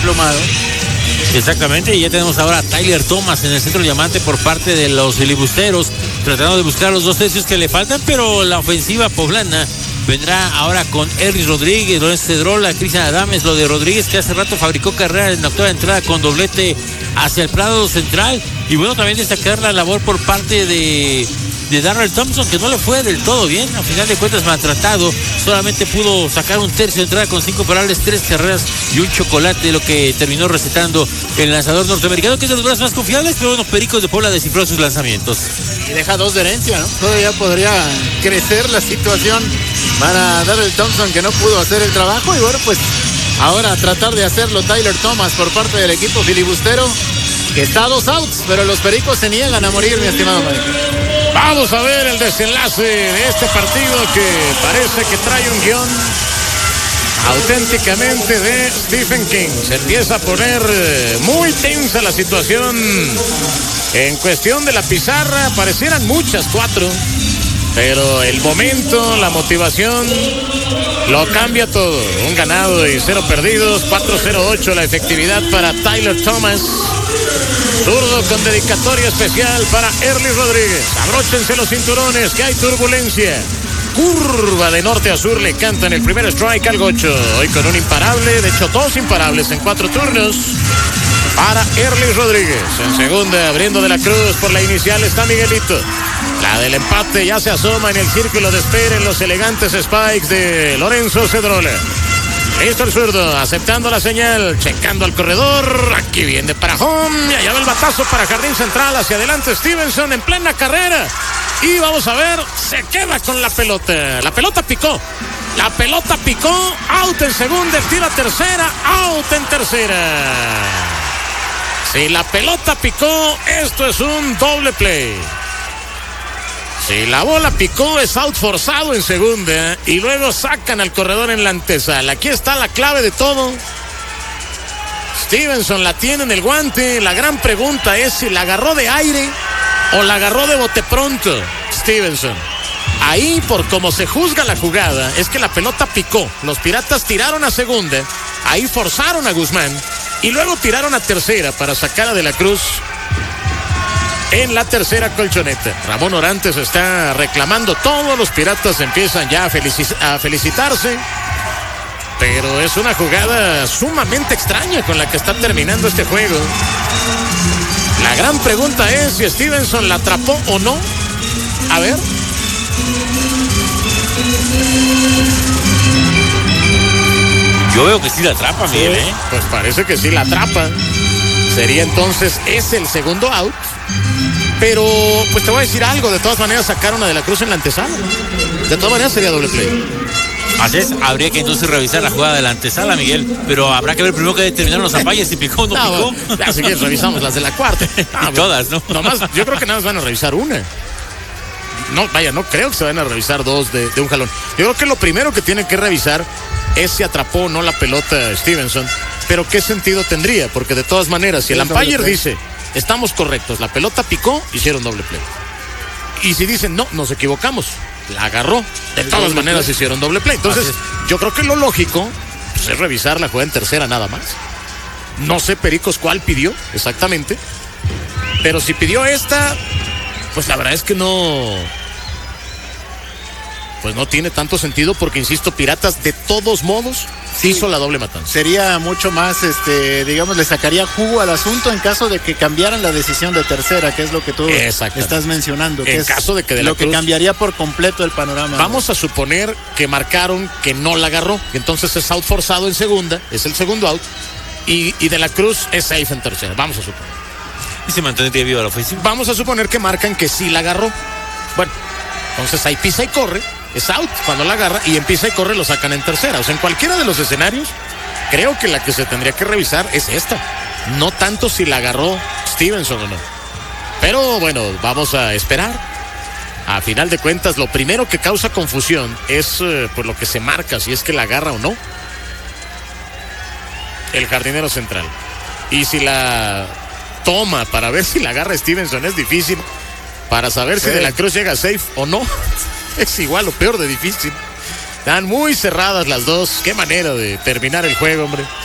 desplomado. Exactamente, y ya tenemos ahora a Tyler Thomas en el centro diamante por parte de los filibusteros, tratando de buscar los 2 tercios que le faltan, pero la ofensiva poblana vendrá ahora con Erlis Rodríguez, Lorenzo Cedrola, Cristian Adames, lo de Rodríguez que hace rato fabricó carrera en la octava entrada con doblete hacia el Prado Central, y bueno, también destacar la labor por parte de Darrell Thompson, que no le fue del todo bien, a final de cuentas maltratado, solamente pudo sacar un tercio de entrada con 5 parables, 3 carreras y un chocolate, lo que terminó recetando el lanzador norteamericano, que es de los brazos más confiables, pero los Pericos de Puebla descifró sus lanzamientos. Y deja 2 de herencia, ¿no? Todavía podría crecer la situación para Darrell Thompson, que no pudo hacer el trabajo, y bueno, pues ahora tratar de hacerlo Tyler Thomas por parte del equipo filibustero, que está a 2 outs, pero los Pericos se niegan a morir, mi estimado Mike. Vamos a ver el desenlace de este partido que parece que trae un guión auténticamente de Stephen King. Se empieza a poner muy tensa la situación en cuestión de la pizarra. Parecieran muchas 4, pero el momento, la motivación lo cambia todo. Un ganado y 0 perdidos, 4.08 la efectividad para Tyler Thomas. Zurdo con dedicatoria especial para Erlis Rodríguez. Abróchense los cinturones, que hay turbulencia. Curva de norte a sur, le cantan el primer strike al gocho. Hoy con un imparable, de hecho 2 imparables en 4 turnos para Erlis Rodríguez. En segunda, abriendo de la cruz por la inicial está Miguelito. La del empate ya se asoma en el círculo de espera en los elegantes spikes de Lorenzo Cedrola. Listo el zurdo, aceptando la señal, checando al corredor, aquí viene para home, y allá va el batazo para jardín central, hacia adelante Stevenson en plena carrera, y vamos a ver, se queda con la pelota picó, out en segunda, tira tercera, out en tercera. Si la pelota picó, esto es un doble play. Si la bola picó, es out forzado en segunda y luego sacan al corredor en la antesala. Aquí está la clave de todo. Stevenson la tiene en el guante. La gran pregunta es si la agarró de aire o la agarró de bote pronto Stevenson. Ahí, por cómo se juzga la jugada, es que la pelota picó. Los Piratas tiraron a segunda, ahí forzaron a Guzmán y luego tiraron a tercera para sacar a De la Cruz en la tercera colchoneta. Ramón Orantes está reclamando todo. Los Piratas empiezan ya a felicitarse. Pero es una jugada sumamente extraña con la que está terminando este juego. La gran pregunta es si Stevenson la atrapó o no. A ver. Yo veo que sí la atrapa, Miguel, ¿eh? Pues parece que sí la atrapa. Sería entonces, es el segundo out. Pero, pues te voy a decir algo. De todas maneras sacaron a De la Cruz en la antesala. De todas maneras sería doble play. Así es, habría que entonces revisar la jugada de la antesala, Miguel. Pero habrá que ver primero que determinaron los umpires, si picó o no picó. Así que revisamos las de la cuarta. Todas, ¿no? Nomás, yo creo que nada más van a revisar una. No, vaya, no creo que se vayan a revisar 2 de un jalón. Yo creo que lo primero que tienen que revisar es si atrapó o no la pelota Stevenson. Pero ¿qué sentido tendría? Porque de todas maneras, si el umpire dice, estamos correctos, la pelota picó, hicieron doble play. Y si dicen, no, nos equivocamos, la agarró, de todas maneras hicieron doble play. Entonces, yo creo que lo lógico pues, es revisar la jugada en tercera nada más. No sé, Pericos, cuál pidió exactamente. Pero si pidió esta, pues la verdad es que no... Pues no tiene tanto sentido porque, insisto, Piratas de todos modos hizo la doble matanza. Sería mucho más, digamos, le sacaría jugo al asunto en caso de que cambiaran la decisión de tercera, que es lo que tú estás mencionando. Que en caso de que De la Cruz, que cambiaría por completo el panorama. Vamos a suponer que marcaron que no la agarró, entonces es out forzado en segunda, es el segundo out, y De la Cruz es safe en tercera, vamos a suponer. Y se mantendría viva la ofensiva. Vamos a suponer que marcan que sí la agarró. Bueno, entonces ahí pisa y corre. Es out cuando la agarra y empieza y corre, lo sacan en tercera. O sea, en cualquiera de los escenarios, creo que la que se tendría que revisar es esta. No tanto si la agarró Stevenson o no. Pero bueno, vamos a esperar. A final de cuentas, lo primero que causa confusión es por lo que se marca, si es que la agarra o no el jardinero central. Y si la toma para ver si la agarra Stevenson es difícil. Para saber si De la Cruz llega safe o no. Es igual o peor de difícil. Están muy cerradas las dos. Qué manera de terminar el juego, hombre.